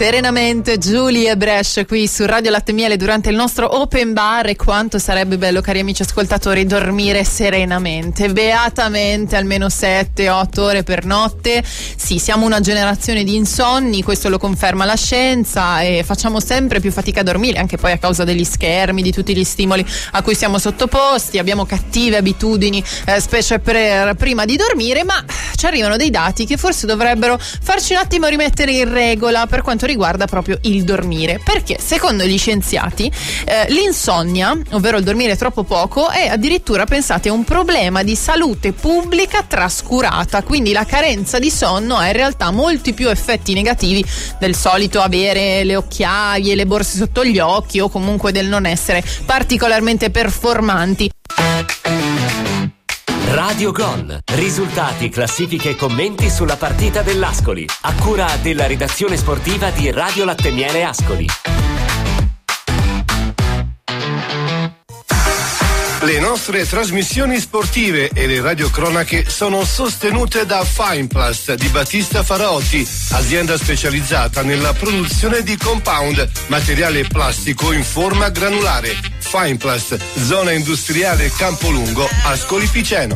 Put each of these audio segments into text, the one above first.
Serenamente Giulia Brescia qui su Radio Latte Miele durante il nostro open bar. E quanto sarebbe bello, cari amici ascoltatori, dormire serenamente, beatamente, almeno 7-8 ore per notte. Sì, siamo una generazione di insonni, questo lo conferma la scienza, e facciamo sempre più fatica a dormire, anche poi a causa degli schermi, di tutti gli stimoli a cui siamo sottoposti. Abbiamo cattive abitudini, specie prima di dormire, ma ci arrivano dei dati che forse dovrebbero farci un attimo rimettere in regola per quanto riguarda proprio il dormire, perché secondo gli scienziati l'insonnia, ovvero il dormire troppo poco, è addirittura, pensate, un problema di salute pubblica trascurata. Quindi la carenza di sonno ha in realtà molti più effetti negativi del solito avere le occhiaie, le borse sotto gli occhi, o comunque del non essere particolarmente performanti. Radio Gol. Risultati, classifiche e commenti sulla partita dell'Ascoli, a cura della redazione sportiva di Radio Latte Miele Ascoli. Le nostre trasmissioni sportive e le radiocronache sono sostenute da Fineplast di Battista Faraotti, azienda specializzata nella produzione di compound, materiale plastico in forma granulare. Fineplast, zona industriale Campolungo, Ascoli Piceno.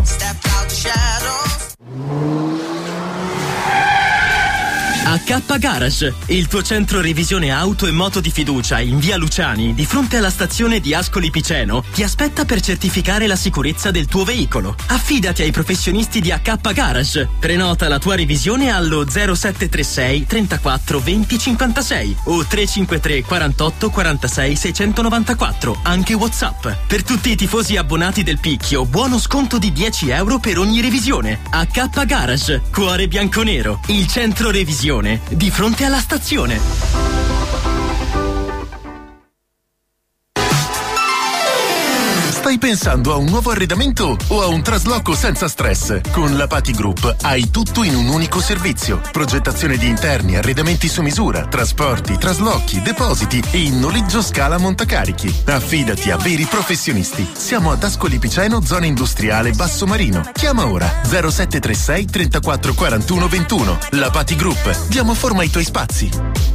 AK Garage, il tuo centro revisione auto e moto di fiducia in via Luciani, di fronte alla stazione di Ascoli Piceno, ti aspetta per certificare la sicurezza del tuo veicolo. Affidati ai professionisti di AK Garage. Prenota la tua revisione allo 0736 34 20 56 o 353 48 46 694, anche WhatsApp. Per tutti i tifosi abbonati del Picchio, buono sconto di 10 euro per ogni revisione. AK Garage, cuore bianconero, il centro revisione di fronte alla stazione. Stai pensando a un nuovo arredamento o a un trasloco senza stress? Con la Pati Group hai tutto in un unico servizio. Progettazione di interni, arredamenti su misura, trasporti, traslochi, depositi e in noleggio scala montacarichi. Affidati a veri professionisti. Siamo ad Ascoli Piceno, zona industriale Basso Marino. Chiama ora 0736 34 41 21. La Pati Group. Diamo forma ai tuoi spazi.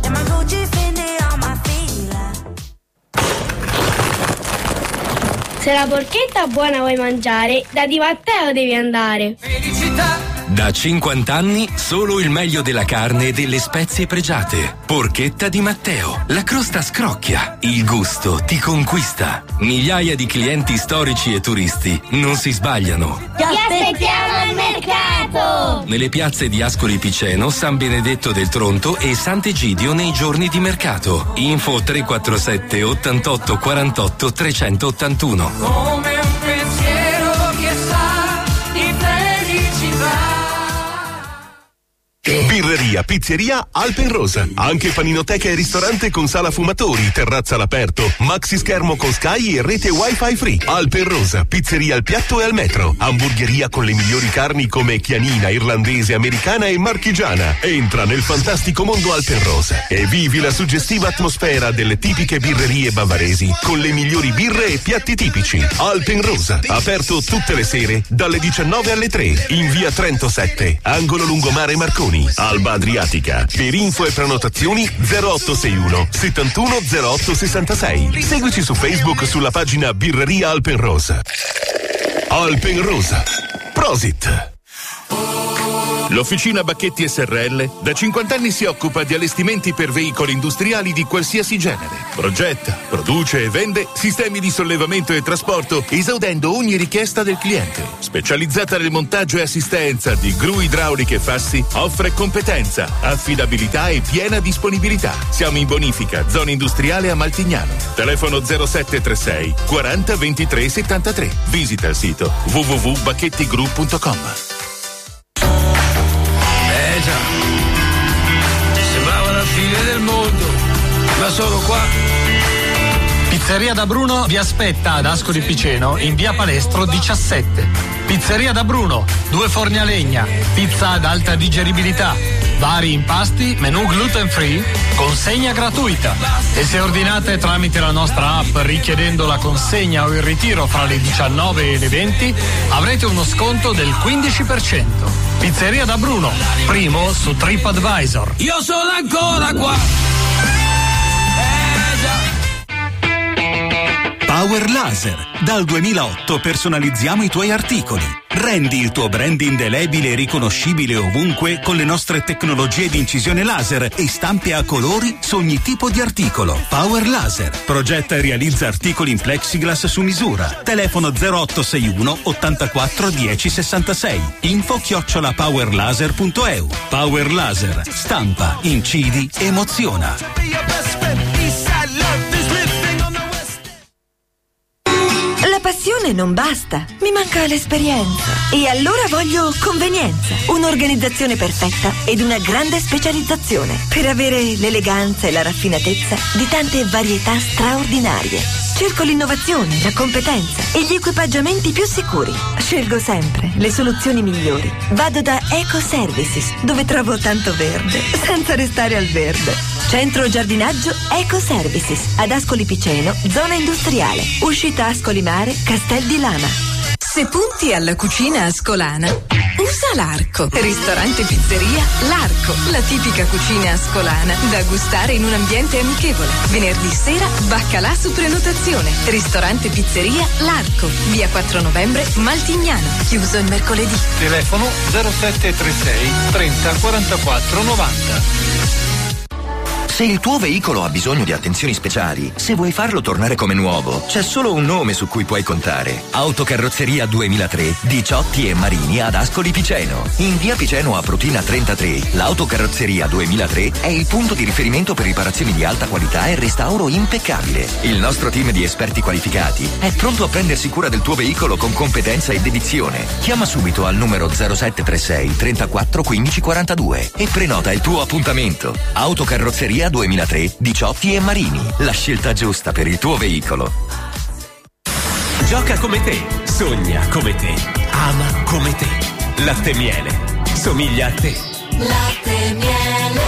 Se la porchetta buona vuoi mangiare, da Di Matteo devi andare. Felicità! Da 50 anni solo il meglio della carne e delle spezie pregiate. Porchetta Di Matteo. La crosta scrocchia, il gusto ti conquista. Migliaia di clienti storici e turisti non si sbagliano. Ti aspettiamo al mercato! Nelle piazze di Ascoli Piceno, San Benedetto del Tronto e Sant'Egidio nei giorni di mercato. Info 347 88 48 381. Come un pensiero che sa di felicità. Birreria, pizzeria Alpenrosa. Anche paninoteca e ristorante con sala fumatori, terrazza all'aperto, maxi schermo con Sky e rete wifi free. Alpenrosa, pizzeria al piatto e al metro. Hamburgeria con le migliori carni come chianina, irlandese, americana e marchigiana. Entra nel fantastico mondo Alpenrosa e vivi la suggestiva atmosfera delle tipiche birrerie bavaresi con le migliori birre e piatti tipici. Alpenrosa, aperto tutte le sere dalle 19 alle 3 in via Trento 7, angolo lungomare Marconi, Alba Adriatica. Per info e prenotazioni 0861 71 08 66. Seguici su Facebook sulla pagina Birreria Alpenrosa. Alpenrosa. Prosit. L'Officina Bacchetti SRL da 50 anni si occupa di allestimenti per veicoli industriali di qualsiasi genere. Progetta, produce e vende sistemi di sollevamento e trasporto, esaudendo ogni richiesta del cliente. Specializzata nel montaggio e assistenza di gru idrauliche e fassi, offre competenza, affidabilità e piena disponibilità. Siamo in bonifica, zona industriale a Maltignano. Telefono 0736 40 23 73. Visita il sito www.bacchettigru.com. Già, sembrava la fine del mondo, ma sono qua. Pizzeria da Bruno vi aspetta ad Ascoli Piceno in via Palestro 17. Pizzeria da Bruno, 2 forni a legna, pizza ad alta digeribilità, vari impasti, menù gluten free, consegna gratuita. E se ordinate tramite la nostra app richiedendo la consegna o il ritiro fra le 19 e le 20, avrete uno sconto del 15%. Pizzeria da Bruno, primo su TripAdvisor. Io sono ancora qua. Power Laser. Dal 2008 personalizziamo i tuoi articoli. Rendi il tuo brand indelebile e riconoscibile ovunque con le nostre tecnologie di incisione laser e stampe a colori su ogni tipo di articolo. Power Laser. Progetta e realizza articoli in plexiglass su misura. Telefono 0861 84 10 66. info@powerlaser.eu. Power Laser. Stampa, incidi, emoziona. La passione non basta, mi manca l'esperienza. E allora voglio convenienza, un'organizzazione perfetta ed una grande specializzazione per avere l'eleganza e la raffinatezza di tante varietà straordinarie. Cerco l'innovazione, la competenza e gli equipaggiamenti più sicuri. Scelgo sempre le soluzioni migliori. Vado da Eco Services, dove trovo tanto verde, senza restare al verde. Centro giardinaggio Eco Services, ad Ascoli Piceno, zona industriale. Uscita Ascoli Mare, Castel di Lama. Se punti alla cucina ascolana, usa l'Arco. Ristorante Pizzeria L'Arco, la tipica cucina ascolana da gustare in un ambiente amichevole. Venerdì sera, baccalà su prenotazione. Ristorante Pizzeria L'Arco, via 4 novembre, Maltignano. Chiuso il mercoledì. Telefono 0736 30 44 90. Se il tuo veicolo ha bisogno di attenzioni speciali, se vuoi farlo tornare come nuovo, c'è solo un nome su cui puoi contare. Autocarrozzeria 2003 di Ciotti e Marini ad Ascoli Piceno. In via Piceno a Prutina 33, l'Autocarrozzeria 2003 è il punto di riferimento per riparazioni di alta qualità e restauro impeccabile. Il nostro team di esperti qualificati è pronto a prendersi cura del tuo veicolo con competenza e dedizione. Chiama subito al numero 0736 34 15 42 e prenota il tuo appuntamento. Autocarrozzeria 2003 di Ciotti e Marini, la scelta giusta per il tuo veicolo. Gioca come te, sogna come te, ama come te. Latte Miele, somiglia a te. Latte Miele.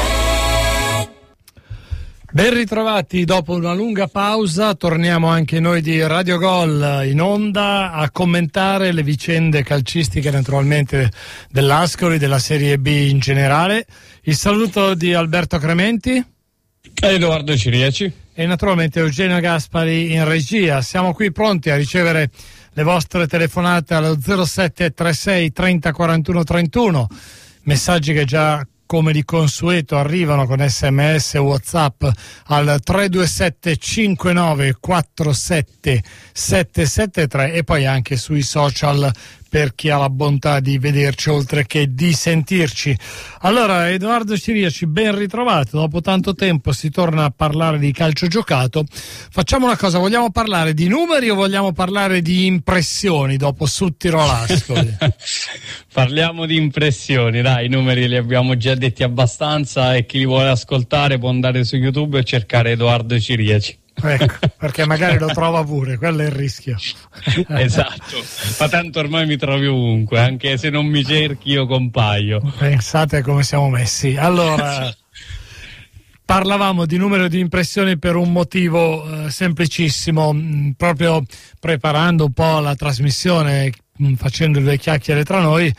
Ben ritrovati, dopo una lunga pausa torniamo anche noi di Radio Gol in onda a commentare le vicende calcistiche naturalmente dell'Ascoli, della Serie B in generale. Il saluto di Alberto Crementi, Edoardo Ciriaci e naturalmente Eugenio Gaspari in regia. Siamo qui pronti a ricevere le vostre telefonate allo 0736 30 41 31, messaggi che già come di consueto arrivano con SMS e WhatsApp al 327 59 47 773 e poi anche sui social per chi ha la bontà di vederci oltre che di sentirci. Allora, Edoardo Ciriaci, ben ritrovato. Dopo tanto tempo si torna a parlare di calcio giocato. Facciamo una cosa, vogliamo parlare di numeri o vogliamo parlare di impressioni dopo Sud-Tirol-Ascoli? Parliamo di impressioni, dai, i numeri li abbiamo già detti abbastanza e chi li vuole ascoltare può andare su YouTube e cercare Edoardo Ciriaci. Ecco, perché magari lo trova pure, quello è il rischio. Esatto, ma tanto ormai mi trovi ovunque, anche se non mi cerchi io compaio. Pensate come siamo messi. Allora, parlavamo di numero di impressioni per un motivo semplicissimo, proprio preparando un po' la trasmissione, facendo due chiacchiere tra noi.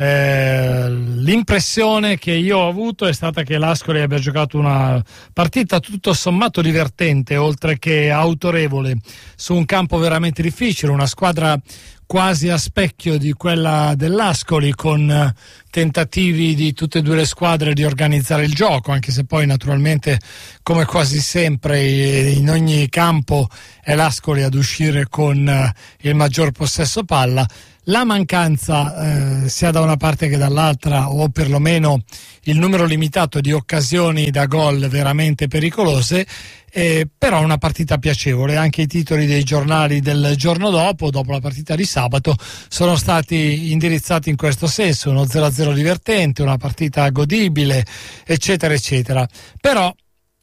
L'impressione che io ho avuto è stata che l'Ascoli abbia giocato una partita tutto sommato divertente, oltre che autorevole, su un campo veramente difficile, una squadra quasi a specchio di quella dell'Ascoli, con tentativi di tutte e due le squadre di organizzare il gioco, anche se poi naturalmente, come quasi sempre in ogni campo, è l'Ascoli ad uscire con il maggior possesso palla. La mancanza sia da una parte che dall'altra, o perlomeno il numero limitato di occasioni da gol veramente pericolose, però una partita piacevole. Anche i titoli dei giornali del giorno dopo la partita di sabato, sono stati indirizzati in questo senso: uno 0-0 divertente, una partita godibile, eccetera eccetera. Però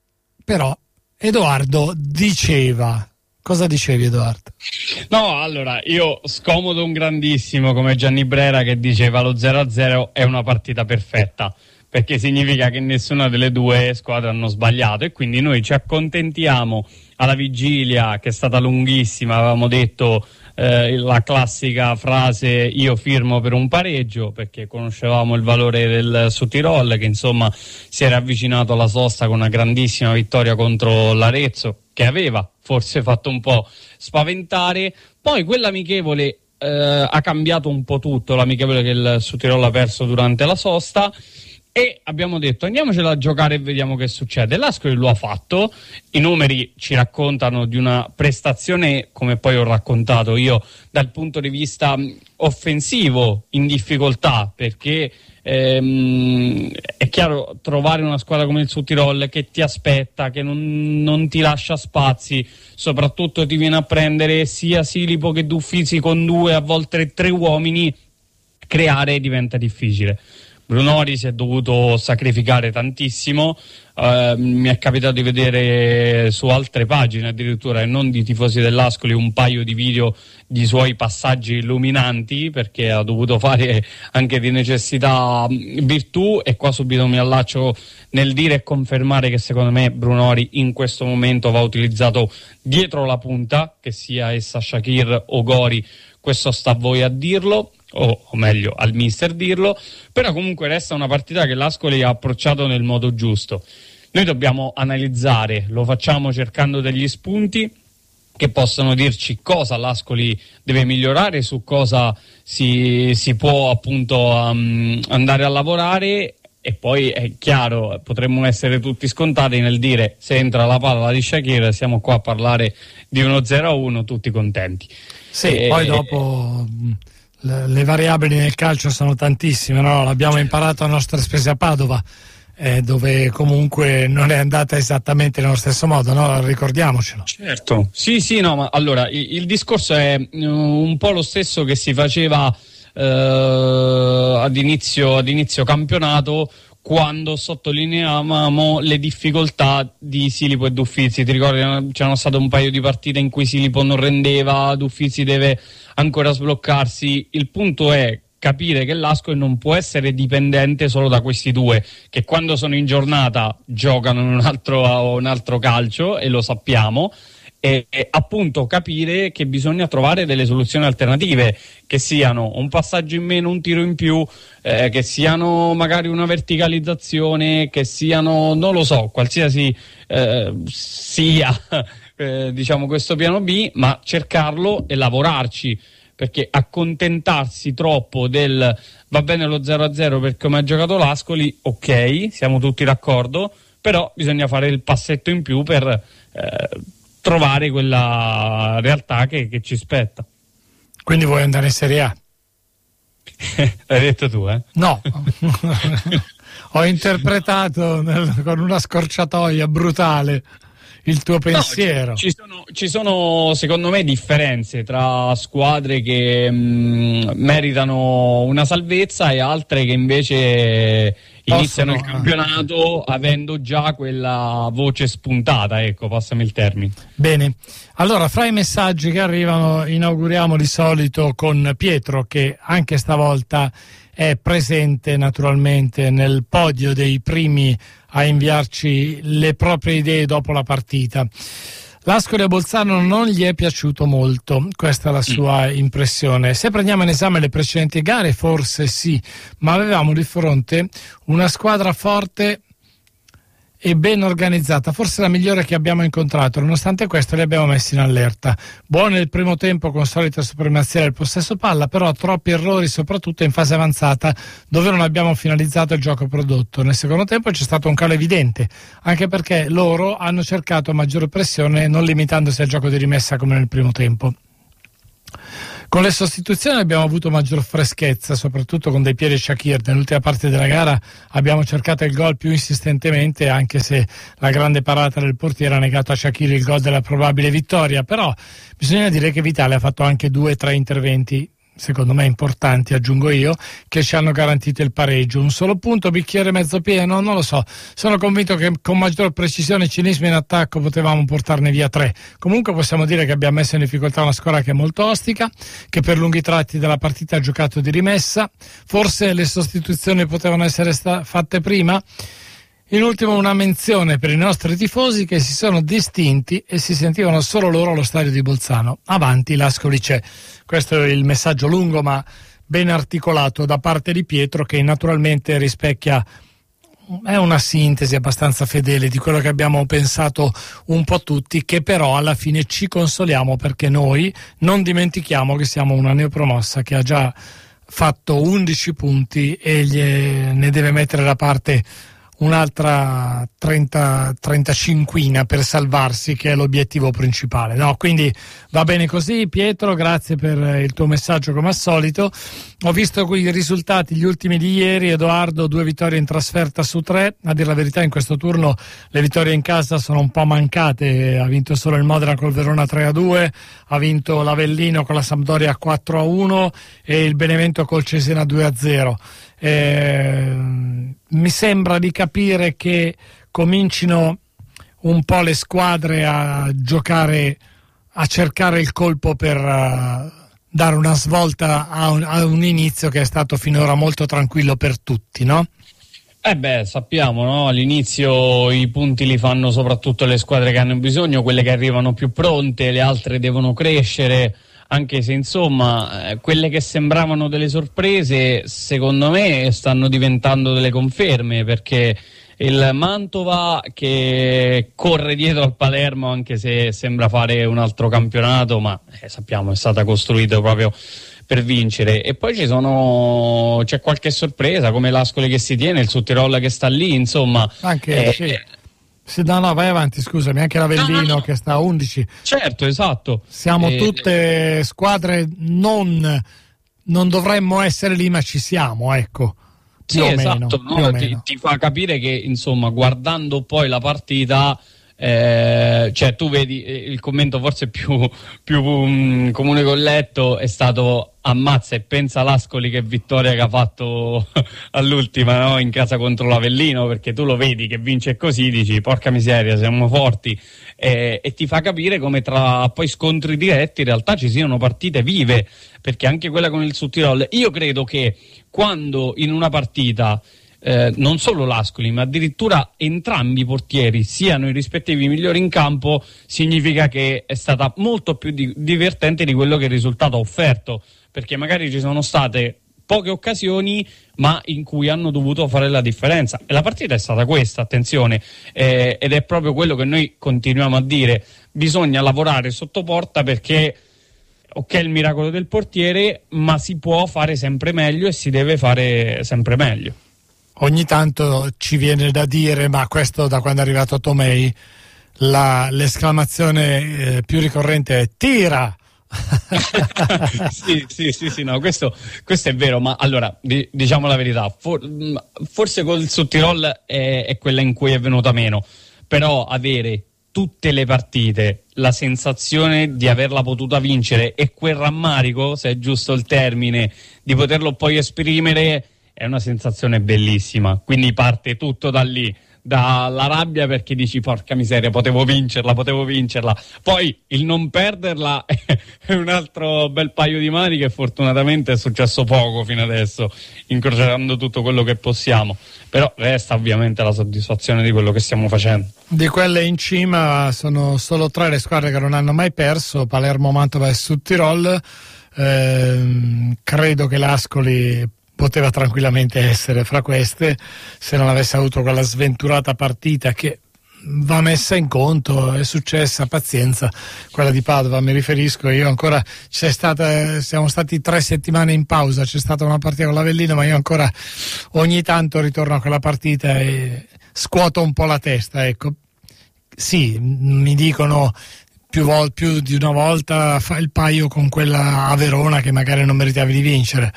Edoardo diceva. Cosa dicevi, Edoardo? No, allora, io scomodo un grandissimo come Gianni Brera che diceva lo 0-0 è una partita perfetta, perché significa che nessuna delle due squadre hanno sbagliato e quindi noi ci accontentiamo alla vigilia, che è stata lunghissima, avevamo detto la classica frase io firmo per un pareggio, perché conoscevamo il valore del Südtirol, che insomma si era avvicinato alla sosta con una grandissima vittoria contro l'Arezzo, che aveva forse fatto un po' spaventare. Poi quell'amichevole ha cambiato un po' tutto, l'amichevole che il Südtirol ha perso durante la sosta, e abbiamo detto andiamocela a giocare e vediamo che succede. L'Ascoli lo ha fatto, i numeri ci raccontano di una prestazione, come poi ho raccontato io, dal punto di vista offensivo in difficoltà, perché è chiaro, trovare una squadra come il Südtirol che ti aspetta, che non ti lascia spazi, soprattutto ti viene a prendere sia Silipo che Duffizi con 2, a volte 3 uomini, creare diventa difficile. Brunori si è dovuto sacrificare tantissimo, mi è capitato di vedere su altre pagine addirittura, e non di tifosi dell'Ascoli, un paio di video di suoi passaggi illuminanti, perché ha dovuto fare anche di necessità virtù, e qua subito mi allaccio nel dire e confermare che secondo me Brunori in questo momento va utilizzato dietro la punta, che sia essa Shaqiri o Gori, questo sta a voi a dirlo, o meglio al mister dirlo, però comunque resta una partita che l'Ascoli ha approcciato nel modo giusto. Noi dobbiamo analizzare, lo facciamo cercando degli spunti che possono dirci cosa l'Ascoli deve migliorare, su cosa si può appunto andare a lavorare, e poi è chiaro, potremmo essere tutti scontati nel dire se entra la palla di Shaqiri siamo qua a parlare di uno 0-1 tutti contenti. Sì, poi dopo le variabili nel calcio sono tantissime, no? L'abbiamo imparato a nostre spese a Padova, dove comunque non è andata esattamente nello stesso modo, no? Ricordiamocelo. Certo, sì, no, ma allora il discorso è un po' lo stesso che si faceva ad inizio campionato, quando sottolineavamo le difficoltà di Silipo e Duffizi. Ti ricordi, c'erano state un paio di partite in cui Silipo non rendeva, Duffizi deve ancora sbloccarsi. Il punto è capire che l'Ascoli non può essere dipendente solo da questi due, che quando sono in giornata giocano un altro calcio, e lo sappiamo, e appunto capire che bisogna trovare delle soluzioni alternative, che siano un passaggio in meno, un tiro in più, che siano magari una verticalizzazione, che siano, non lo so, qualsiasi sia diciamo questo piano B, ma cercarlo e lavorarci, perché accontentarsi troppo del va bene lo 0-0 per come ha giocato l'Ascoli, ok, siamo tutti d'accordo, però bisogna fare il passetto in più per trovare quella realtà che ci spetta. Quindi vuoi andare in Serie A? L'hai detto tu, eh? No, ho interpretato con una scorciatoia brutale il tuo pensiero. No, ci sono secondo me differenze tra squadre che meritano una salvezza e altre che invece iniziano il campionato avendo già quella voce spuntata, ecco, passami il termine. Bene, allora fra i messaggi che arrivano inauguriamo di solito con Pietro, che anche stavolta è presente naturalmente nel podio dei primi a inviarci le proprie idee dopo la partita. L'Ascoli a Bolzano non gli è piaciuto molto, questa è la sua impressione. Se prendiamo in esame le precedenti gare, forse sì, ma avevamo di fronte una squadra forte e ben organizzata, forse la migliore che abbiamo incontrato. Nonostante questo li abbiamo messi in allerta. Buone il primo tempo con solita supremazia del possesso palla, però troppi errori soprattutto in fase avanzata dove non abbiamo finalizzato il gioco prodotto. Nel secondo tempo c'è stato un calo evidente, anche perché loro hanno cercato maggiore pressione non limitandosi al gioco di rimessa come nel primo tempo. Con le sostituzioni abbiamo avuto maggior freschezza, soprattutto con dei piedi Shaqiri. Nell'ultima parte della gara abbiamo cercato il gol più insistentemente, anche se la grande parata del portiere ha negato a Shaqiri il gol della probabile vittoria. Però bisogna dire che Vitale ha fatto anche 2-3 interventi, secondo me importanti, aggiungo io, che ci hanno garantito il pareggio. Un solo punto, bicchiere mezzo pieno, non lo so. Sono convinto che con maggior precisione e cinismo in attacco potevamo portarne via 3. Comunque possiamo dire che abbiamo messo in difficoltà una squadra che è molto ostica, che per lunghi tratti della partita ha giocato di rimessa. Forse le sostituzioni potevano essere fatte prima. In ultimo una menzione per i nostri tifosi che si sono distinti e si sentivano solo loro allo stadio di Bolzano. Avanti, l'Ascoli c'è. Questo è il messaggio lungo ma ben articolato da parte di Pietro, che naturalmente rispecchia, è una sintesi abbastanza fedele di quello che abbiamo pensato un po' tutti, che però alla fine ci consoliamo perché noi non dimentichiamo che siamo una neopromossa che ha già fatto 11 punti e ne deve mettere da parte un'altra 35 per salvarsi, che è l'obiettivo principale, no? Quindi va bene così. Pietro, grazie per il tuo messaggio come al solito. Ho visto qui i risultati, gli ultimi di ieri. Edoardo, 2 vittorie in trasferta su 3. A dire la verità, in questo turno le vittorie in casa sono un po' mancate. Ha vinto solo il Modena col Verona 3-2, ha vinto l'Avellino con la Sampdoria 4-1 e il Benevento col Cesena 2-0. Mi sembra di capire che comincino un po' le squadre a giocare, a cercare il colpo per dare una svolta a un inizio che è stato finora molto tranquillo per tutti, no? Sappiamo, no? All'inizio i punti li fanno soprattutto le squadre che hanno bisogno, quelle che arrivano più pronte, le altre devono crescere. Anche se insomma quelle che sembravano delle sorprese secondo me stanno diventando delle conferme, perché il Mantova che corre dietro al Palermo, anche se sembra fare un altro campionato, ma sappiamo è stata costruita proprio per vincere. E poi c'è qualche sorpresa come l'Ascoli che si tiene, il Sudtirol che sta lì, insomma anche no, vai avanti, scusami, anche l'Avellino che sta a 11. Certo, esatto. Siamo tutte squadre, non dovremmo essere lì, ma ci siamo, ecco. Sì, esatto, no? Ti fa capire che, insomma, guardando poi la partita, cioè tu vedi il commento forse più comune col letto è stato: ammazza e pensa l'Ascoli che vittoria che ha fatto all'ultima, no? In casa contro l'Avellino, perché tu lo vedi che vince così, dici porca miseria, siamo forti, e ti fa capire come tra poi scontri diretti in realtà ci siano partite vive, perché anche quella con il Sudtirol, io credo che quando in una partita non solo l'Ascoli ma addirittura entrambi i portieri siano i rispettivi migliori in campo, significa che è stata molto più divertente di quello che il risultato ha offerto, perché magari ci sono state poche occasioni ma in cui hanno dovuto fare la differenza, e la partita è stata questa, attenzione, ed è proprio quello che noi continuiamo a dire: bisogna lavorare sotto porta, perché ok il miracolo del portiere, ma si può fare sempre meglio e si deve fare sempre meglio. Ogni tanto ci viene da dire, ma questo da quando è arrivato Tomei, l'esclamazione più ricorrente è tira. sì, no, questo è vero, ma allora diciamo la verità, forse col Sudtirol è quella in cui è venuta meno, però avere tutte le partite la sensazione di averla potuta vincere e quel rammarico, se è giusto il termine, di poterlo poi esprimere, è una sensazione bellissima. Quindi parte tutto da lì, dalla rabbia, perché dici porca miseria, potevo vincerla, poi il non perderla è un altro bel paio di maniche, fortunatamente è successo poco fino adesso, incrociando tutto quello che possiamo, però resta ovviamente la soddisfazione di quello che stiamo facendo. Di quelle in cima sono solo 3 le squadre che non hanno mai perso: Palermo, Mantova e Sudtirol. Credo che l'Ascoli poteva tranquillamente essere fra queste, se non avesse avuto quella sventurata partita che va messa in conto. È successa, pazienza, quella di Padova mi riferisco. Io ancora siamo stati 3 settimane in pausa, c'è stata una partita con l'Avellino, ma io ancora ogni tanto ritorno a quella partita e scuoto un po' la testa, ecco. Sì, mi dicono più di una volta fa il paio con quella a Verona che magari non meritavi di vincere.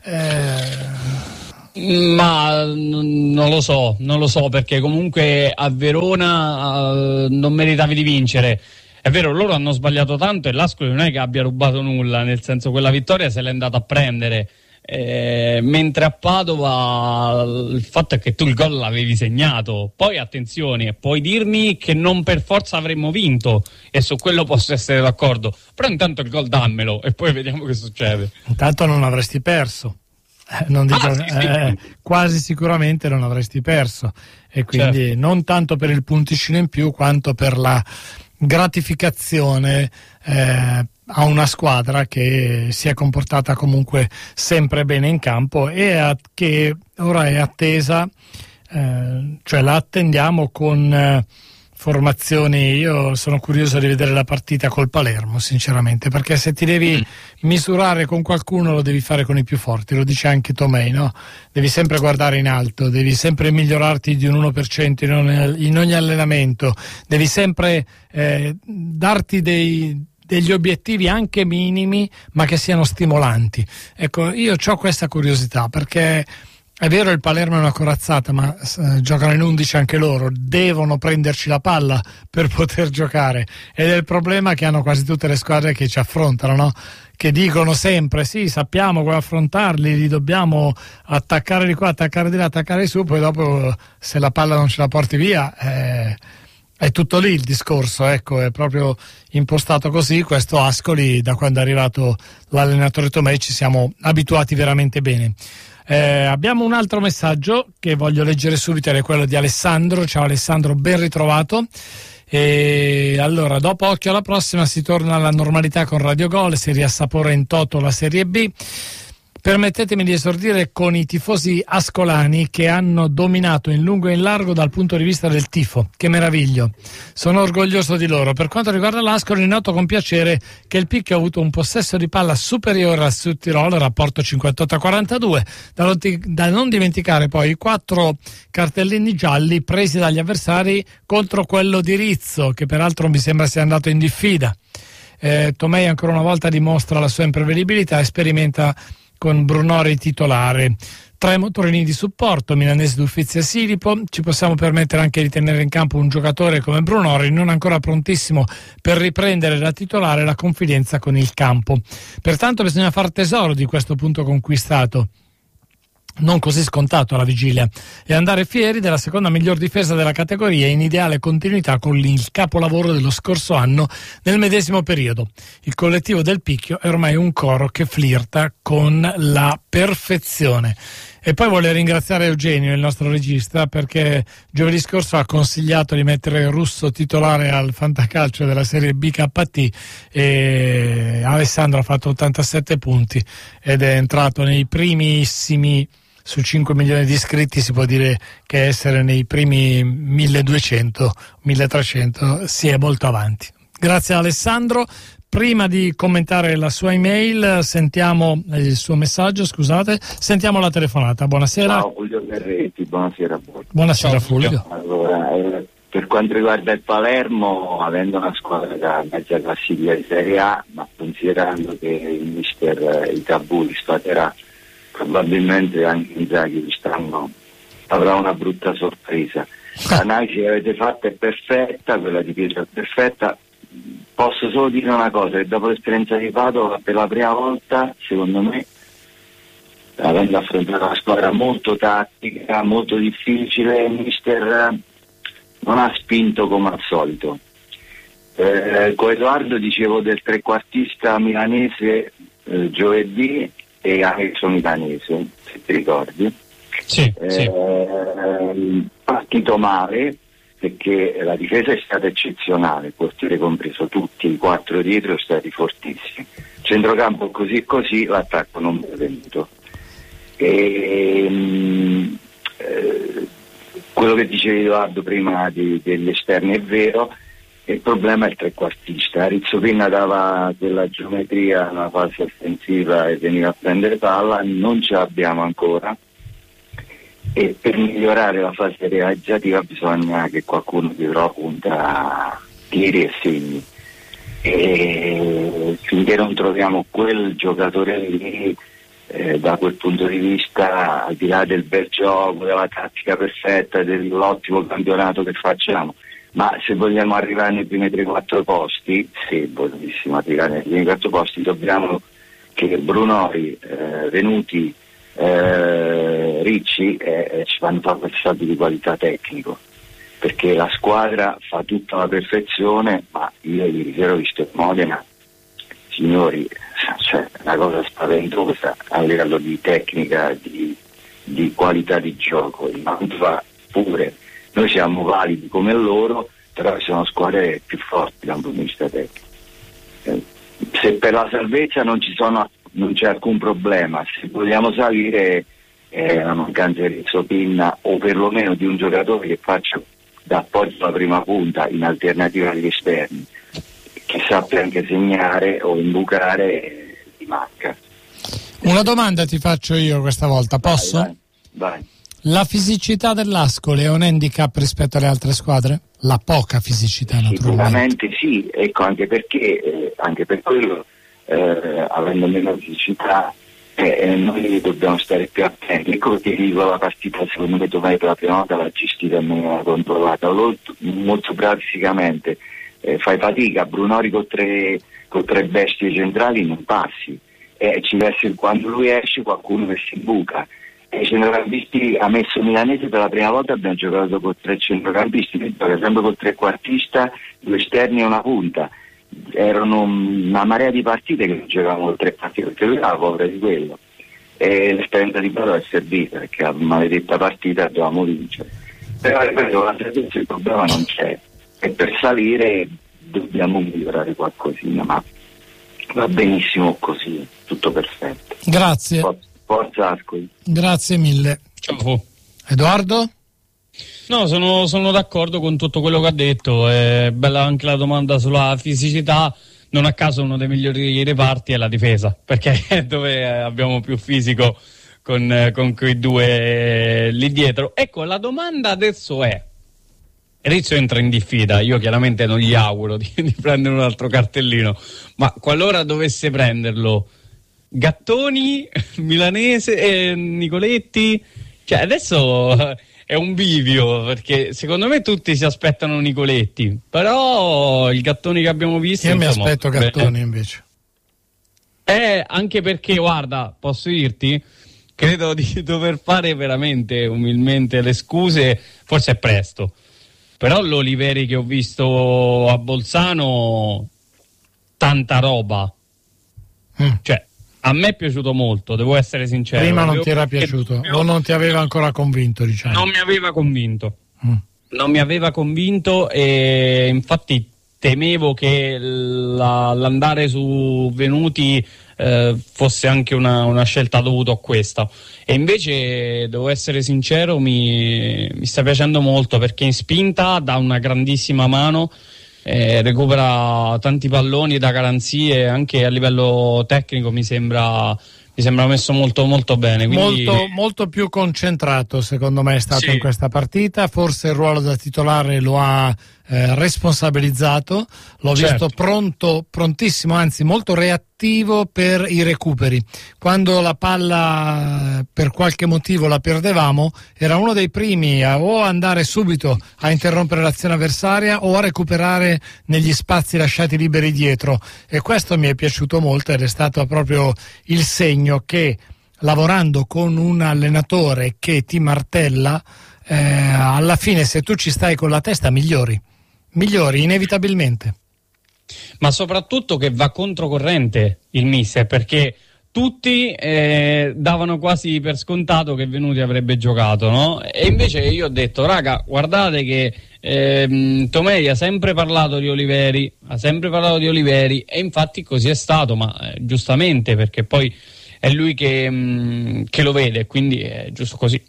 Ma non lo so, perché comunque a Verona non meritavi di vincere. È vero, loro hanno sbagliato tanto e l'Ascoli non è che abbia rubato nulla, nel senso quella vittoria se l'è andata a prendere. Mentre a Padova il fatto è che tu il gol l'avevi segnato. Poi attenzione, puoi dirmi che non per forza avremmo vinto e su quello posso essere d'accordo, però intanto il gol dammelo e poi vediamo che succede. Intanto non avresti perso. non dico, quasi sicuramente non avresti perso, e quindi non tanto per il punticino in più quanto per la gratificazione a una squadra che si è comportata comunque sempre bene in campo e che ora è attesa, cioè la attendiamo con formazioni. Io sono curioso di vedere la partita col Palermo, sinceramente, perché se ti devi misurare con qualcuno lo devi fare con i più forti, lo dice anche Tomei, no? Devi sempre guardare in alto, devi sempre migliorarti di un 1% in ogni allenamento, devi sempre darti degli obiettivi anche minimi, ma che siano stimolanti. Ecco, io ho questa curiosità, perché è vero, il Palermo è una corazzata, ma giocano in 11 anche loro, devono prenderci la palla per poter giocare, ed è il problema che hanno quasi tutte le squadre che ci affrontano, no? Che dicono sempre sì, sappiamo come affrontarli, li dobbiamo attaccare di qua, attaccare di là, attaccare di su, poi dopo se la palla non ce la porti via è tutto lì il discorso, ecco, è proprio impostato così. Questo Ascoli, da quando è arrivato l'allenatore Tomei, ci siamo abituati veramente bene. Abbiamo un altro messaggio che voglio leggere subito, è quello di Alessandro. Ciao Alessandro, ben ritrovato. E allora, dopo Occhio alla prossima, si torna alla normalità con Radio Gol, si riassapora in toto la Serie B. Permettetemi di esordire con i tifosi ascolani che hanno dominato in lungo e in largo dal punto di vista del tifo. Che meraviglio, sono orgoglioso di loro. Per quanto riguarda l'Ascoli, noto con piacere che il Picchio ha avuto un possesso di palla superiore al Südtirol, rapporto 58-42, da non dimenticare poi i 4 cartellini gialli presi dagli avversari contro quello di Rizzo, che peraltro mi sembra sia andato in diffida. Tomei ancora una volta dimostra la sua imprevedibilità e sperimenta con Brunori titolare. 3 motorini di supporto, Milanese, D'Uffizzi e Silipo. Ci possiamo permettere anche di tenere in campo un giocatore come Brunori, non ancora prontissimo per riprendere da titolare la confidenza con il campo. Pertanto bisogna far tesoro di questo punto conquistato, non così scontato alla vigilia, e andare fieri della seconda miglior difesa della categoria, in ideale continuità con il capolavoro dello scorso anno nel medesimo periodo. Il collettivo del Picchio è ormai un coro che flirta con la perfezione. E poi voglio ringraziare Eugenio, il nostro regista, perché giovedì scorso ha consigliato di mettere Russo titolare al fantacalcio della Serie BKT, e Alessandro ha fatto 87 punti ed è entrato nei primissimi. Su 5 milioni di iscritti si può dire che essere nei primi 1200, 1300 si è molto avanti. Grazie Alessandro. Prima di commentare la sua email, sentiamo il suo messaggio, scusate, sentiamo la telefonata. Buonasera. Ciao Fulvio Ferretti, buonasera a voi. Buonasera Fulvio. Allora, per quanto riguarda il Palermo, avendo una squadra da mezza classifica di Serie A, ma considerando che il mister Itabuli sfaterà probabilmente anche Inzaghi quest'anno, avrà una brutta sorpresa. L'analisi che avete fatto è perfetta, quella di Pietro è perfetta. Posso solo dire una cosa, che dopo l'esperienza di Padova, per la prima volta, secondo me, avendo affrontato una squadra molto tattica, molto difficile, il mister non ha spinto come al solito. Con Edoardo dicevo del trequartista milanese giovedì e anche milanese, se ti ricordi. Sì. Partito male, perché la difesa è stata eccezionale, il portiere compreso, tutti i 4 dietro sono stati fortissimi. Centrocampo così così, l'attacco non è venuto. Quello che diceva Edoardo prima degli esterni è vero, il problema è il trequartista. Rizzo Pinna dava della geometria nella fase offensiva e veniva a prendere palla, non ce l'abbiamo ancora, e per migliorare la fase realizzativa bisogna che qualcuno dietro punta tiri e segni, e finché non troviamo quel giocatore lì, da quel punto di vista, al di là del bel gioco, della tattica perfetta, dell'ottimo campionato che facciamo, ma se vogliamo arrivare nei primi 3-4 posti, se volessimo arrivare nei primi 4 posti, dobbiamo che Brunori, Venuti, Ricci ci fanno fare questi salti di qualità tecnico, perché la squadra fa tutta la perfezione, ma io ieri sera ho visto Modena, signori, cioè una cosa spaventosa a livello di tecnica, di qualità di gioco. Il Mantova pure, noi siamo validi come loro, però ci sono squadre più forti da un punto di vista tecnico. Se per la salvezza non c'è alcun problema, se vogliamo salire è una mancanza di Rizzo Pinna, o perlomeno di un giocatore che faccia da appoggio alla prima punta in alternativa agli esterni, che sappia anche segnare o imbucare, ti manca. Una domanda ti faccio io questa volta, posso? Vai. La fisicità dell'Ascoli è un handicap rispetto alle altre squadre? La poca fisicità, naturalmente. Sicuramente sì, ecco, anche perché anche per quello, avendo meno fisicità, noi dobbiamo stare più attenti. Ecco perché dico, la partita secondo me Tomei per la prima volta l'ha gestita e non l'ha controllata, molto bravi fisicamente, fai fatica, Brunori con tre bestie centrali non passi, ci deve essere, quando lui esce qualcuno che si buca. I centrocampisti ha messo Milanese per la prima volta, abbiamo giocato con 3 centrocampisti, per esempio con trequartista, 2 esterni e una punta. Erano una marea di partite che giocavamo con 3 partite, perché lui era paura di quello, e l'esperienza di Padova è servita, perché la maledetta partita dovevamo vincere. Però ripeto, la salvezza il problema non c'è, e per salire dobbiamo migliorare qualcosina, ma va benissimo così, tutto perfetto. Grazie. Forza Ascoli. Grazie mille. Ciao. Edoardo? No, sono d'accordo con tutto quello che ha detto. È bella anche la domanda sulla fisicità. Non a caso uno dei migliori reparti è la difesa, perché è dove abbiamo più fisico con quei due lì dietro. Ecco, la domanda adesso è: Rizzo entra in diffida, io chiaramente non gli auguro di prendere un altro cartellino, ma qualora dovesse prenderlo, Gattoni, Milanese, Nicoletti, cioè adesso è un bivio, perché secondo me tutti si aspettano Nicoletti, però il Gattoni che abbiamo visto, io mi aspetto Gattoni invece, anche perché, guarda, posso dirti, credo di dover fare veramente umilmente le scuse, forse è presto, però l'Oliveri che ho visto a Bolzano, tanta roba, cioè a me è piaciuto molto, devo essere sincero. Prima non ti era piaciuto o non ti aveva ancora convinto, diciamo? Non mi aveva convinto. Non mi aveva convinto, e infatti temevo che l'andare su Venuti fosse anche una scelta dovuta a questa. E invece, devo essere sincero, mi sta piacendo molto, perché in spinta dà una grandissima mano, recupera tanti palloni da garanzie, anche a livello tecnico mi sembra messo molto molto bene, quindi... molto più concentrato secondo me è stato in questa partita, forse il ruolo da titolare lo ha responsabilizzato, l'ho visto prontissimo, anzi molto reattivo per i recuperi. Quando la palla per qualche motivo la perdevamo, era uno dei primi a o andare subito a interrompere l'azione avversaria o a recuperare negli spazi lasciati liberi dietro, e questo mi è piaciuto molto, ed è stato proprio il segno che, lavorando con un allenatore che ti martella, alla fine, se tu ci stai con la testa, migliori inevitabilmente. Ma soprattutto che va controcorrente il mister, perché tutti davano quasi per scontato che Venuti avrebbe giocato, no? E invece io ho detto, raga, guardate che Tomei ha sempre parlato di Oliveri, e infatti così è stato, ma giustamente, perché poi è lui che lo vede, quindi è giusto così.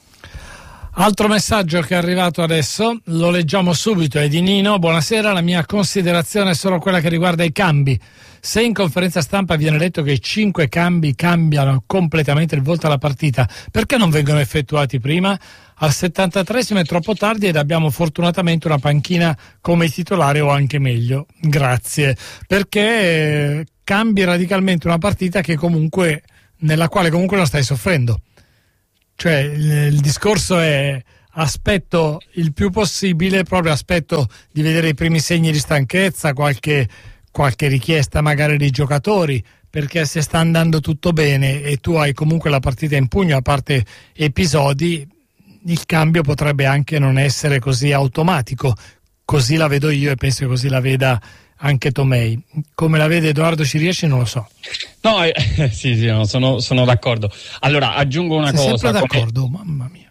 Altro messaggio che è arrivato adesso, lo leggiamo subito, è di Nino. Buonasera, la mia considerazione è solo quella che riguarda i cambi. Se in conferenza stampa viene detto che i 5 cambi cambiano completamente il volto alla partita, perché non vengono effettuati prima? Al 73esimo è troppo tardi ed abbiamo fortunatamente una panchina come titolare, o anche meglio. Grazie. Perché cambi radicalmente una partita nella quale comunque non stai soffrendo. Cioè il discorso è: aspetto il più possibile, proprio aspetto di vedere i primi segni di stanchezza, qualche richiesta magari dei giocatori, perché se sta andando tutto bene e tu hai comunque la partita in pugno, a parte episodi, il cambio potrebbe anche non essere così automatico, così la vedo io e penso che così la veda anche Tomei. Come la vede Edoardo Cirieci non lo so. No, sì, no, sono d'accordo. Allora, aggiungo una cosa. Sempre d'accordo, mamma mia.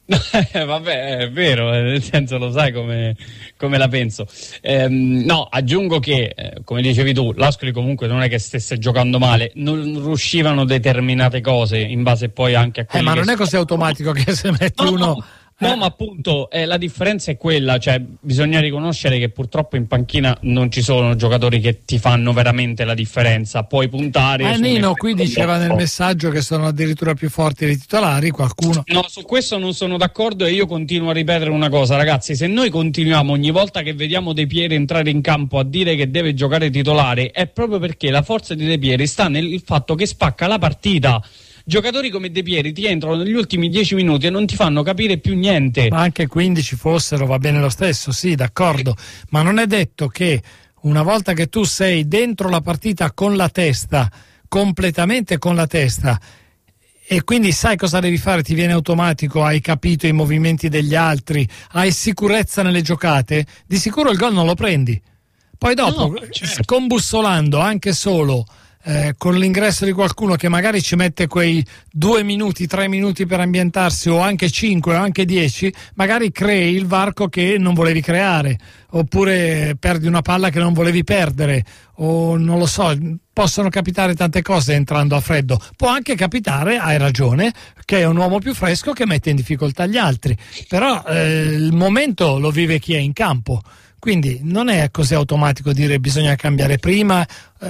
Vabbè, è vero, nel senso lo sai come la penso. No, aggiungo che, come dicevi tu, l'Ascoli comunque non è che stesse giocando male, non riuscivano determinate cose in base poi anche a quelli ma non è così automatico che se metti uno... No, ma appunto la differenza è quella, cioè bisogna riconoscere che purtroppo in panchina non ci sono giocatori che ti fanno veramente la differenza, puoi puntare... Nino qui diceva nel messaggio che sono addirittura più forti dei titolari, qualcuno... No, su questo non sono d'accordo e io continuo a ripetere una cosa, ragazzi, se noi continuiamo ogni volta che vediamo De Pieri entrare in campo a dire che deve giocare titolare, è proprio perché la forza di De Pieri sta nel fatto che spacca la partita. Giocatori come De Pieri ti entrano negli ultimi 10 minuti e non ti fanno capire più niente. Ma anche 15 fossero, va bene lo stesso, sì, d'accordo. Ma non è detto che una volta che tu sei dentro la partita con la testa, completamente con la testa, e quindi sai cosa devi fare, ti viene automatico, hai capito i movimenti degli altri, hai sicurezza nelle giocate, di sicuro il gol non lo prendi. Poi dopo, certo, scombussolando anche solo... con l'ingresso di qualcuno che magari ci mette quei 2 minuti, 3 minuti per ambientarsi, o anche 5 o anche 10, magari crei il varco che non volevi creare, oppure perdi una palla che non volevi perdere, o non lo so, possono capitare tante cose entrando a freddo. Può anche capitare, hai ragione, che è un uomo più fresco che mette in difficoltà gli altri, però il momento lo vive chi è in campo. Quindi non è così automatico dire bisogna cambiare prima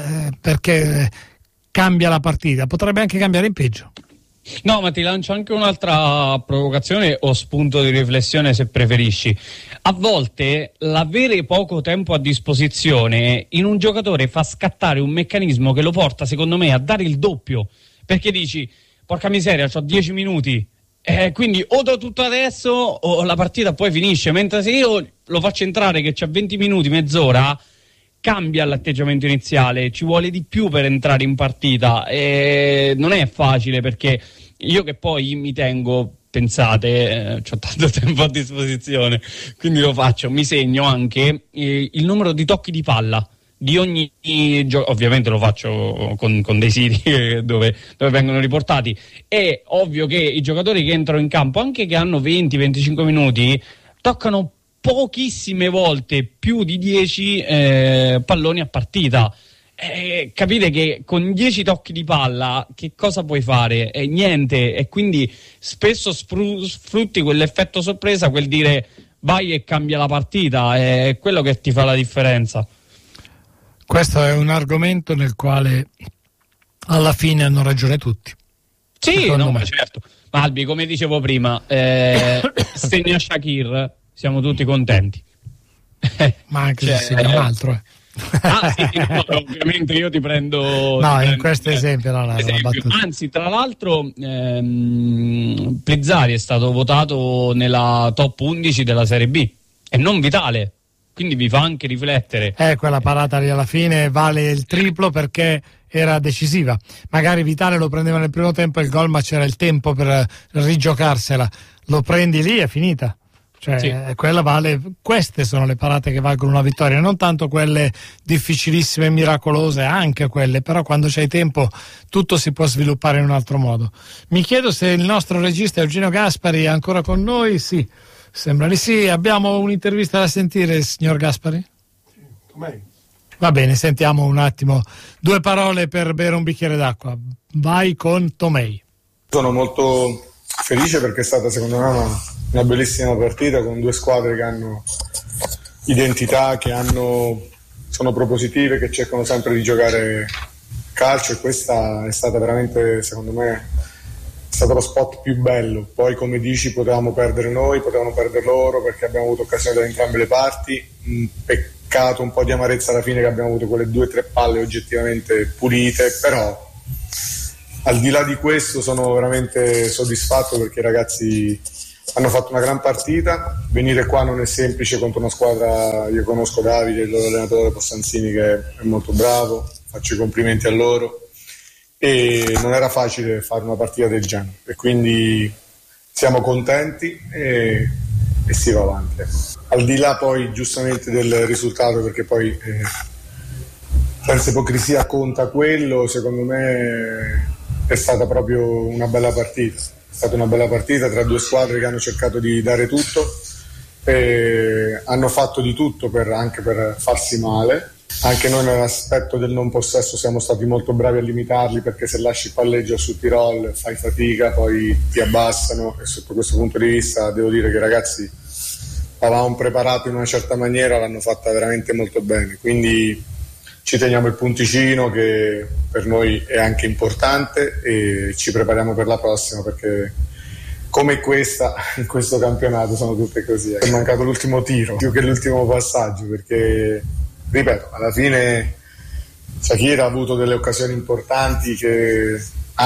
perché cambia la partita, potrebbe anche cambiare in peggio. No, ma ti lancio anche un'altra provocazione o spunto di riflessione, se preferisci. A volte l'avere poco tempo a disposizione in un giocatore fa scattare un meccanismo che lo porta, secondo me, a dare il doppio, perché dici, porca miseria, c'ho 10 minuti, quindi o do tutto adesso o la partita poi finisce, mentre se io lo faccio entrare che c'ha 20 minuti, mezz'ora, cambia l'atteggiamento iniziale, ci vuole di più per entrare in partita e non è facile, perché io che poi mi tengo, pensate, c'ho tanto tempo a disposizione, quindi lo faccio, mi segno anche il numero di tocchi di palla di ogni ovviamente lo faccio con dei siti dove vengono riportati. È ovvio che i giocatori che entrano in campo, anche che hanno 20-25 minuti, toccano pochissime volte più di 10 palloni a partita. Capite che con 10 tocchi di palla che cosa puoi fare? Niente, e quindi spesso sfrutti quell'effetto sorpresa, quel dire vai e cambia la partita, è quello che ti fa la differenza. Questo è un argomento nel quale alla fine hanno ragione tutti. Sì, no, ma certo. Ma Albi, come dicevo prima, segna Shakir, siamo tutti contenti. Ma anche se segna un altro. Sì, no, ovviamente io ti prendo... No, in questo esempio no, anzi, tra l'altro Plizzari è stato votato nella top 11 della Serie B e non Vitale. Quindi vi fa anche riflettere. Quella parata lì alla fine vale il triplo perché era decisiva. Magari Vitale lo prendeva nel primo tempo il gol, ma c'era il tempo per rigiocarsela. Lo prendi lì, è finita. Cioè, sì, quella vale. Queste sono le parate che valgono una vittoria, non tanto quelle difficilissime e miracolose, anche quelle, però quando c'hai tempo tutto si può sviluppare in un altro modo. Mi chiedo se il nostro regista Eugenio Gaspari è ancora con noi. Sì, sembra di sì. Abbiamo un'intervista da sentire, signor Gaspari? Sì, com'è? Va bene, sentiamo un attimo 2 parole per bere un bicchiere d'acqua. Vai con Tomei. Sono molto felice perché è stata secondo me una bellissima partita con 2 squadre che hanno identità, che sono propositive, che cercano sempre di giocare calcio, e questa è stata veramente, secondo me, è stato lo spot più bello. Poi, come dici, potevamo perdere noi, potevano perdere loro, perché abbiamo avuto occasioni da entrambe le parti. Peccato, un po' di amarezza alla fine che abbiamo avuto quelle 2 o 3 palle oggettivamente pulite, però al di là di questo sono veramente soddisfatto perché i ragazzi hanno fatto una gran partita. Venire qua non è semplice contro una squadra, io conosco Davide, il loro allenatore Possanzini, che è molto bravo, faccio i complimenti a loro, e non era facile fare una partita del genere, e quindi siamo contenti e si va avanti. al di là poi giustamente del risultato, perché poi senza ipocrisia conta quello, secondo me è stata proprio una bella partita. È stata una bella partita tra due squadre che hanno cercato di dare tutto, e hanno fatto di tutto anche per farsi male. Anche noi nell'aspetto del non possesso siamo stati molto bravi a limitarli, perché se lasci il palleggio sul Tirol fai fatica, poi ti abbassano, e sotto questo punto di vista devo dire che i ragazzi avevamo preparato in una certa maniera, l'hanno fatta veramente molto bene, quindi ci teniamo il punticino che per noi è anche importante, e ci prepariamo per la prossima, perché come questa, in questo campionato sono tutte così. È mancato l'ultimo tiro più che l'ultimo passaggio, perché ripeto, alla fine Shakira ha avuto delle occasioni importanti, che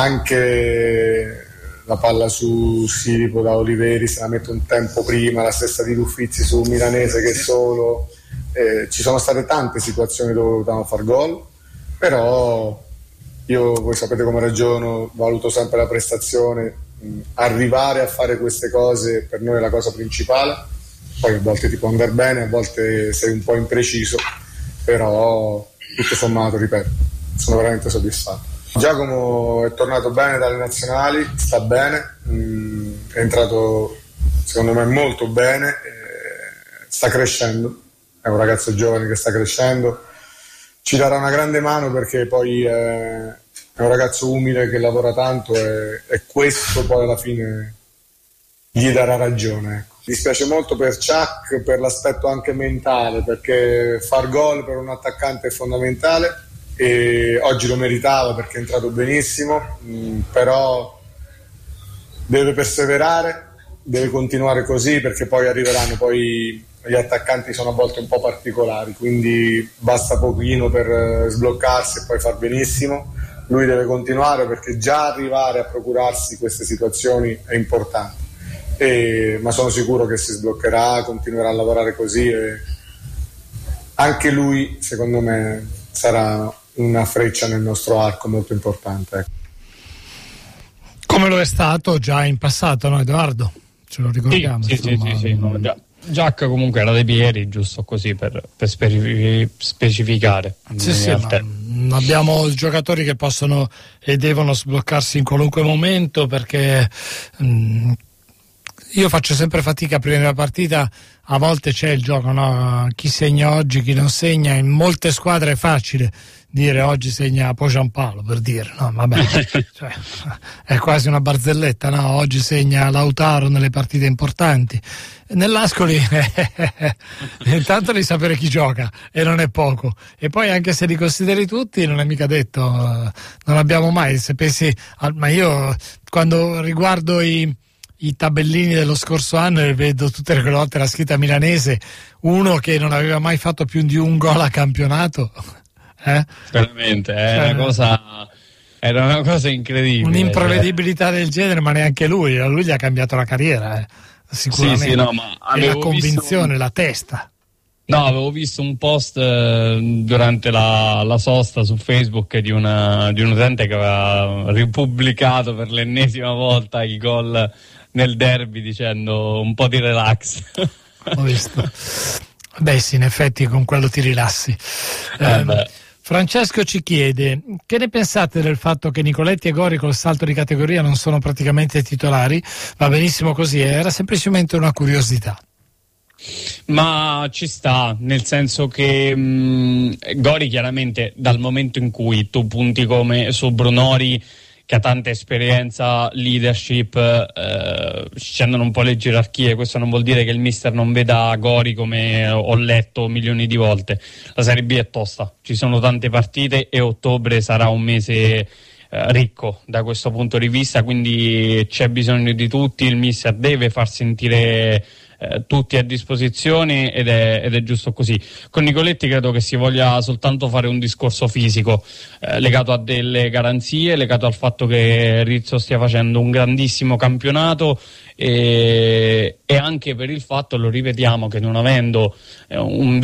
anche la palla su Siripo da Oliveri se la mette un tempo prima, la stessa di Ruffizzi su Milanese che solo, ci sono state tante situazioni dove potevamo far gol, però voi sapete come ragiono, valuto sempre la prestazione, arrivare a fare queste cose per noi è la cosa principale, poi a volte ti può andare bene, a volte sei un po' impreciso, però tutto sommato, ripeto, sono veramente soddisfatto. Giacomo è tornato bene dalle nazionali, sta bene, è entrato secondo me molto bene, sta crescendo, è un ragazzo giovane che sta crescendo, ci darà una grande mano, perché poi è un ragazzo umile che lavora tanto, e questo poi alla fine gli darà ragione, ecco. Mi dispiace molto per Chuck, per l'aspetto anche mentale, perché far gol per un attaccante è fondamentale, e oggi lo meritava perché è entrato benissimo, però deve perseverare, deve continuare così, perché poi arriveranno, poi gli attaccanti sono a volte un po' particolari, quindi basta pochino per sbloccarsi e poi far benissimo. Lui deve continuare, perché già arrivare a procurarsi queste situazioni è importante, ma sono sicuro che si sbloccherà, continuerà a lavorare così, e anche lui secondo me sarà una freccia nel nostro arco molto importante. Come lo è stato già in passato, no Edoardo? Ce lo ricordiamo. Sì. No, Giacca comunque era dei Pieri, giusto così per specificare. Sì, ma abbiamo giocatori che possono e devono sbloccarsi in qualunque momento, perché io faccio sempre fatica prima della partita, a volte c'è il gioco, no? Chi segna oggi, chi non segna, in molte squadre è facile dire oggi segna Giampaolo, per dire, no vabbè, cioè, è quasi una barzelletta, no? Oggi segna Lautaro nelle partite importanti. Nell'Ascoli intanto devi sapere chi gioca, e non è poco, e poi anche se li consideri tutti non è mica detto, non abbiamo mai, se pensi ma io quando riguardo i tabellini dello scorso anno e vedo tutte le volte la scritta Milanese, uno che non aveva mai fatto più di un gol a campionato, veramente era una cosa incredibile, un'imprevedibilità del genere, ma neanche lui gli ha cambiato la carriera, sicuramente. Sì, no, ma la convinzione, la testa. No, avevo visto un post durante la sosta su Facebook di un utente che aveva ripubblicato per l'ennesima volta i gol nel derby, dicendo un po' di relax. Ho visto. Beh sì, in effetti con quello ti rilassi. Francesco ci chiede: che ne pensate del fatto che Nicoletti e Gori col salto di categoria non sono praticamente titolari? Va benissimo così, era semplicemente una curiosità. Ma ci sta, nel senso che Gori chiaramente, dal momento in cui tu punti come su Brunori, che ha tanta esperienza, leadership, scendono un po' le gerarchie. Questo non vuol dire che il mister non veda Gori, come ho letto milioni di volte. La Serie B è tosta, ci sono tante partite e ottobre sarà un mese ricco da questo punto di vista, quindi c'è bisogno di tutti, il mister deve far sentire tutti a disposizione ed è giusto così. Con Nicoletti credo che si voglia soltanto fare un discorso fisico legato a delle garanzie, legato al fatto che Rizzo stia facendo un grandissimo campionato e anche per il fatto, lo ripetiamo, che non avendo un